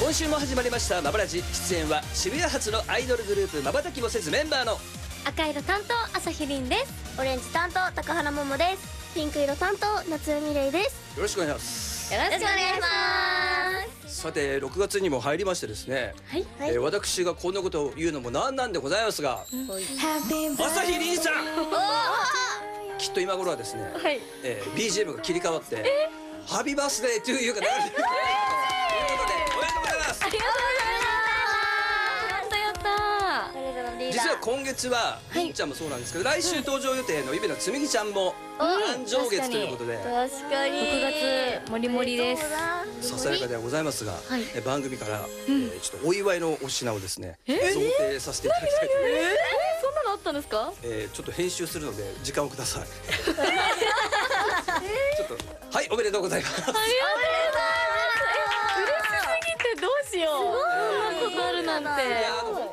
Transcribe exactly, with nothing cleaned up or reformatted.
今週も始まりましたマブラジ。出演は渋谷発のアイドルグループまばたきもせずメンバーの赤色担当朝日凛です。 オレンジ担当高原桃です。ピンク色担当夏海玲です。 よろしくお願いします。 よろしくお願いします。 さてろくがつにも入りましてですね、 はい、 えー、私がこんなことを言うのもなんなんでございますが、うん、朝日凛さんきっと今頃はですね、はい、えー、ビージーエム が切り替わってハッピーバースデーというか流れてるということでおめでとうございます。 ありがとうございます。やったやった。 実は今月はりんちゃんもそうなんですけど、来週登場予定のイベのつみぎちゃんも誕生月ということで、 確かにろくがつもりもりです。 ささやかではございますが、え番組からえーちょっとお祝いのお品をですね贈呈させていただきたいと思います。 えー、そんなのあったんですか？ えーちょっと編集するので時間をください。ちょっとはいおめでとうございます。ありがとうございます。嬉しすぎてどうしよう。そんなことあるなんて。